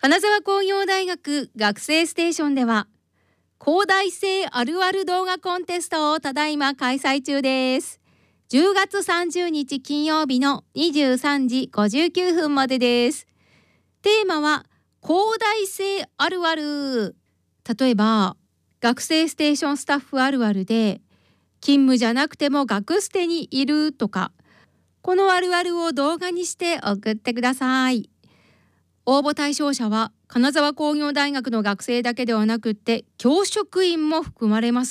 金沢工業大学学生ステーションでは広大生あるある動画コンテストをただいま開催中です。10月30日金曜日の23時59分までです。テーマは広大生あるある。例えば学生ステーションスタッフあるあるで、勤務じゃなくても学ステにいるとか、このあるあるを動画にして送ってください。応募対象者は金沢工業大学の学生だけではなくって教職員も含まれます。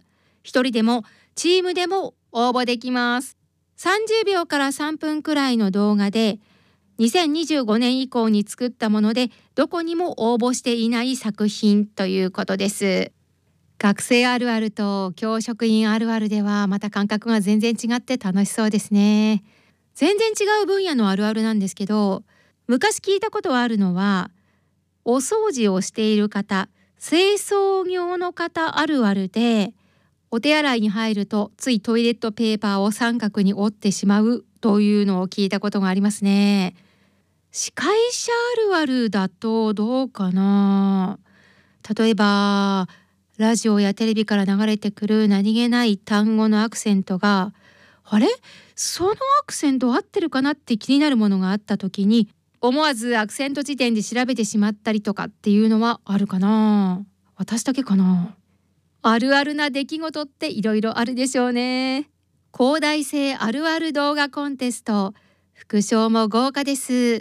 一人でもチームでも応募できます。30秒から3分くらいの動画で2025年以降に作ったものでどこにも応募していない作品ということです。学生あるあると教職員あるあるではまた感覚が全然違って楽しそうですね。全然違う分野のあるあるなんですけど、昔聞いたことがあるのは、お掃除をしている方、清掃業の方あるあるで、お手洗いに入るとついトイレットペーパーを三角に折ってしまうというのを聞いたことがありますね。司会者あるあるだとどうかな。例えばラジオやテレビから流れてくる何気ない単語のアクセントが、あれ、そのアクセント合ってるかなって気になるものがあった時に思わずアクセント辞典で調べてしまったりとかっていうのはあるかな。私だけかな。あるあるな出来事っていろいろあるでしょうね。広大生あるある動画コンテスト、副賞も豪華です。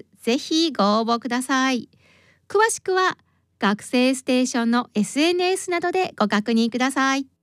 ぜひご応募ください。詳しくは学生ステーションの SNS などでご確認ください。